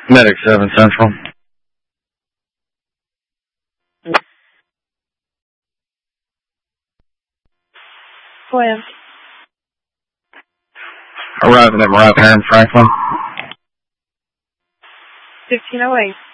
Medic 7 Central. Go ahead. Arriving at Mariah Perrin, Franklin. 1508.